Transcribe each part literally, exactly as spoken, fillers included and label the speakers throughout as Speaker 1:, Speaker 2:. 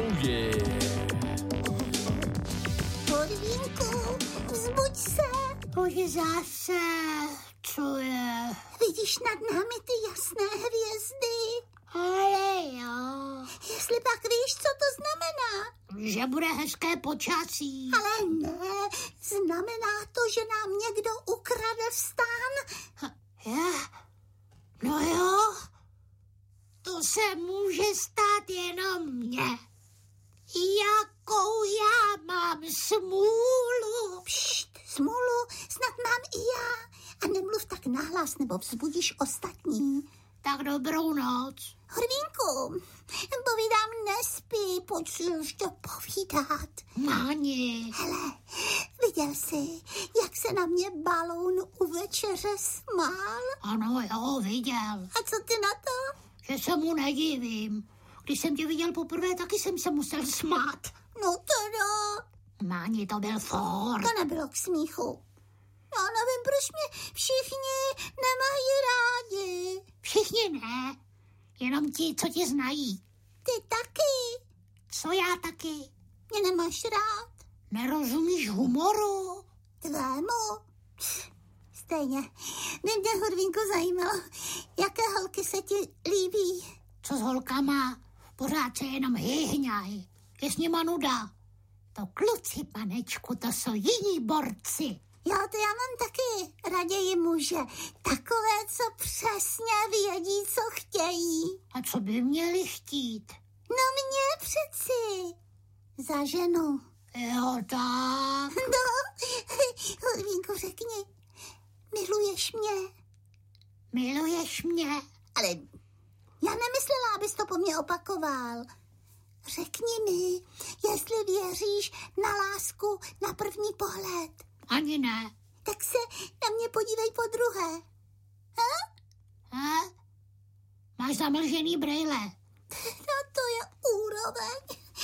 Speaker 1: Oh yeah.
Speaker 2: Podvínku, vzbuď se.
Speaker 3: Už zase, co je?
Speaker 2: Vidíš nad námi ty jasné hvězdy?
Speaker 3: Ale jo.
Speaker 2: Jestli pak víš, co to znamená?
Speaker 3: Že bude hezké počasí.
Speaker 2: Ale ne, znamená to, že nám někdo ukradl stán.
Speaker 3: Je? No jo, to se může stát jenom mně. Jakou já mám smůlu.
Speaker 2: Pšt, smůlu snad mám i já. A nemluv tak nahlas, nebo vzbudíš ostatní.
Speaker 3: Tak dobrou noc.
Speaker 2: Horvínku, povídám, nespí, pojď si ještě povídat.
Speaker 3: Máni.
Speaker 2: Hele, viděl jsi, jak se na mě baloun u večeře smál?
Speaker 3: Ano, jo, viděl.
Speaker 2: A co ty na to?
Speaker 3: Že se mu nedivím. Když jsem tě viděl poprvé, taky jsem se musel smát.
Speaker 2: No teda.
Speaker 3: Máni, to byl for.
Speaker 2: To nebylo k smíchu. Já nevím, proč mě všichni nemají rádi.
Speaker 3: Všichni ne, jenom ti, co tě znají.
Speaker 2: Ty taky.
Speaker 3: Co já taky?
Speaker 2: Mě nemáš rád.
Speaker 3: Nerozumíš humoru?
Speaker 2: Tvému? Stejně. By mě, Horvínku, zajímalo, jaké holky se ti líbí.
Speaker 3: Co s holkama? Pořád se jenom hyhňaj. Je s nima nuda. To kluci, panečku, to jsou jiní borci.
Speaker 2: Jo, to já mám taky raději muže. Takové, co přesně vědí, co chtějí.
Speaker 3: A co by měli chtít?
Speaker 2: No mě přeci. Za ženu.
Speaker 3: Jo, tak.
Speaker 2: No, Horvínku, řekni, miluješ mě?
Speaker 3: Miluješ mě?
Speaker 2: Ale já nemyslela, abys to po mně opakoval. Řekni mi, jestli věříš na lásku na první pohled.
Speaker 3: Ani ne.
Speaker 2: Tak se na mě podívej po druhé. Ha?
Speaker 3: Ha? Máš zamlžený brejle.
Speaker 2: No to je úroveň.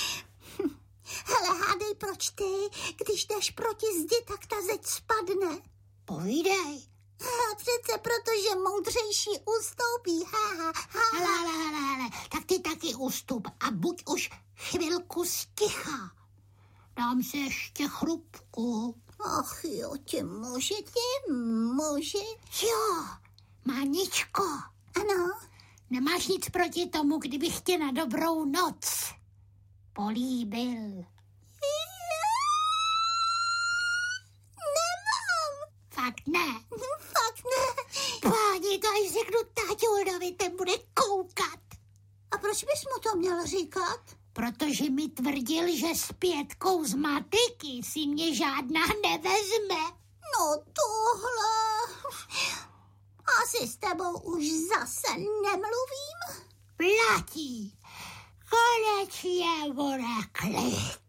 Speaker 2: Hele, hádej, proč ty, když jdeš proti zdi, tak ta zeď spadne.
Speaker 3: Povídej.
Speaker 2: Ha, přece protože moudřejší ustoupí. Ha, ha, ha.
Speaker 3: Hele, hele, hele, hele, tak ty taky ustup a buď už chvilku sticha. Dám si ještě chrupku.
Speaker 2: Ach jo, ti muži, ti muži.
Speaker 3: Jo, Máničko.
Speaker 2: Ano.
Speaker 3: Nemáš nic proti tomu, kdybych tě na dobrou noc políbil?
Speaker 2: Nemám.
Speaker 3: Fakt ne.
Speaker 2: Fakt ne.
Speaker 3: Páni, to až řeknu táťuldovi, ten bude koukat.
Speaker 2: A proč bys mu to měl říkat?
Speaker 3: Protože mi tvrdil, že s Pětkou z matiky si mě žádná nevezme.
Speaker 2: No tohle... Asi s tebou už zase nemluvím.
Speaker 3: Platí. Konečně bude klid.